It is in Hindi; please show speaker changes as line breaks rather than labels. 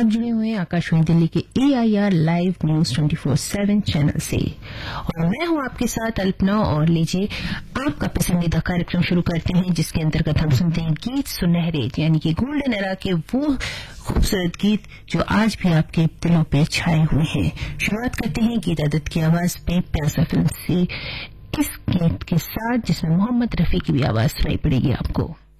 आप जुड़े हुए हैं आकाशवाणी दिल्ली के AIR लाइव न्यूज 24/7 चैनल से और मैं हूं आपके साथ अल्पना। और लीजिए आपका पसंदीदा कार्यक्रम शुरू करते हैं, जिसके अंतर्गत हम सुनते हैं गीत सुनहरे, यानी कि गोल्डन एरा के वो खूबसूरत गीत जो आज भी आपके दिलों पे छाए हुए हैं। शुरुआत करते हैं गीता दत्त की आवाज पे प्यासा फिल्म से इस गीत के साथ, जिसमें मोहम्मद रफी की भी आवाज सुनाई पड़ेगी आपको।